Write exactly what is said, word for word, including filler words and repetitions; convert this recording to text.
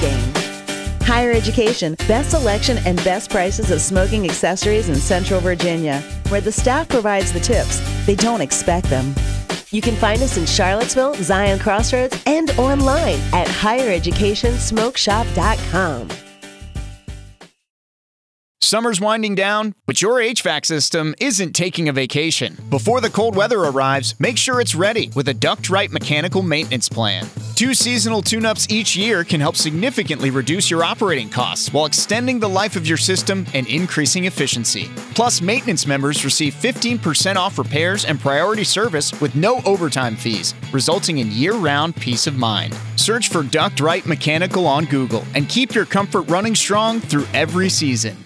game. Higher Education, best selection and best prices of smoking accessories in Central Virginia, where the staff provides the tips. They don't expect them. You can find us in Charlottesville, Zion Crossroads, and online at higher education smoke shop dot com. Summer's winding down, but your H V A C system isn't taking a vacation. Before the cold weather arrives, make sure it's ready with a Duct-Right mechanical maintenance plan. Two seasonal tune-ups each year can help significantly reduce your operating costs while extending the life of your system and increasing efficiency. Plus, maintenance members receive fifteen percent off repairs and priority service with no overtime fees, resulting in year-round peace of mind. Search for Duct-Right Mechanical on Google and keep your comfort running strong through every season.